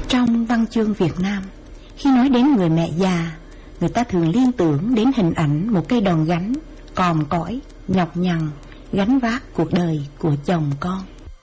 Trong văn chương Việt Nam, khi nói đến người mẹ già, người ta thường liên tưởng đến hình ảnh một cây đòn gánh còm cõi, nhọc nhằn, gánh vác cuộc đời của chồng con.